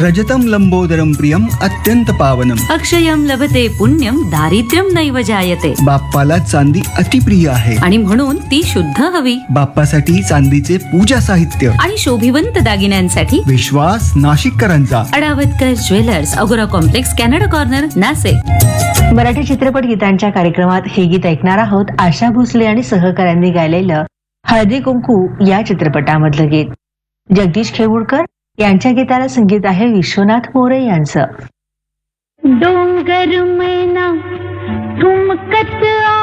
रजतं लंबोदरं प्रियम अत्यंत पावनम. अक्षयम लभते पुण्यम दारिद्र्यम नैव जायते. बाप्पाला चांदी अतिप्रिय आहे आणि म्हणून ती शुद्ध हवी. बाप्पासाठी चांदीचे पूजा साहित्य आणि शोभिवंत दागिन्यांसाठी विश्वास नाशिककरांचा. अडावतकर ज्वेलर्स, अगोरा complex, Canada corner, Nashik. Marathi चित्रपट गीतांच्या कार्यक्रमात हे गीत ऐकणार आहोत. आशा भोसले आणि सहकाऱ्यांनी गायलेलं हळदी कुंकू या चित्रपटामधलं गीत. जगदीश खेवुडकर यांच्या गीताला संगीत आहे विश्वनाथ मोरे यांचं. डोंगर मैना ठुमकत